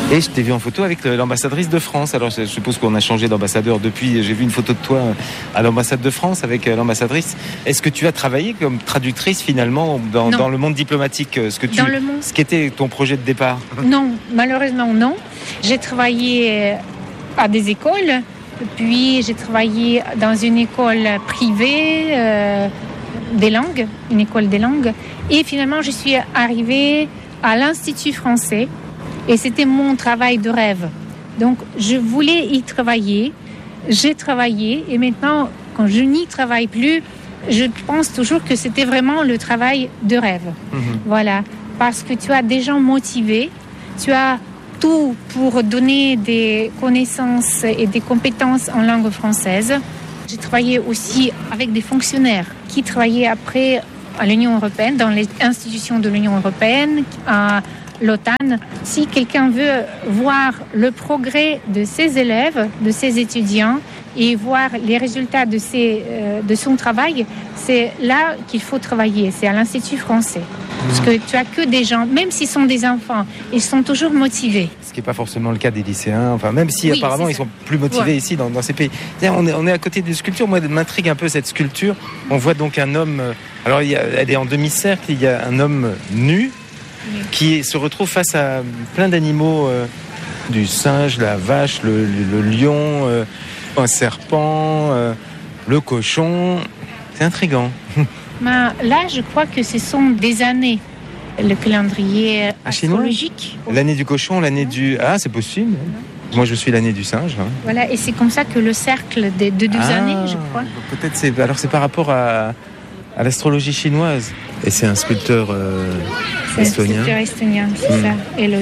Et je t'ai vu en photo avec l'ambassadrice de France. Alors je suppose qu'on a changé d'ambassadeur depuis. J'ai vu une photo de toi à l'ambassade de France avec l'ambassadrice. Est-ce que tu as travaillé comme traductrice finalement dans le monde diplomatique, ce qu'était ton projet de départ? Non, malheureusement non. J'ai travaillé à des écoles, puis j'ai travaillé dans une école privée des langues, une école des langues. Et finalement, je suis arrivée à l'Institut français. Et c'était mon travail de rêve. Donc, je voulais y travailler. J'ai travaillé. Et maintenant, quand je n'y travaille plus, je pense toujours que c'était vraiment le travail de rêve. Voilà. Parce que tu as des gens motivés. Tu as tout pour donner des connaissances et des compétences en langue française. J'ai travaillé aussi avec des fonctionnaires qui travaillaient après à l'Union européenne, dans les institutions de l'Union européenne, à l'OTAN. Si quelqu'un veut voir le progrès de ses élèves, de ses étudiants et voir les résultats de son travail, c'est là qu'il faut travailler, c'est à l'Institut français. Parce que tu as que des gens, même s'ils sont des enfants, ils sont toujours motivés. Ce qui n'est pas forcément le cas des lycéens, enfin, même si apparemment ils sont plus motivés ici dans ces pays. On est à côté d'une sculpture, moi m'intrigue un peu cette sculpture. On voit donc un homme, alors elle est en demi-cercle, il y a un homme nu, qui se retrouve face à plein d'animaux, du singe, la vache, le lion, un serpent, le cochon. C'est intriguant. Là, je crois que ce sont des années. Le calendrier astrologique. L'année du cochon, l'année du... Ah, c'est possible. Moi, je suis l'année du singe. Voilà, et c'est comme ça que le cercle de 2 années, je crois. Peut-être c'est par rapport à l'astrologie chinoise. Et c'est un sculpteur estonien. C'est un sculpteur estonien, c'est ça. Et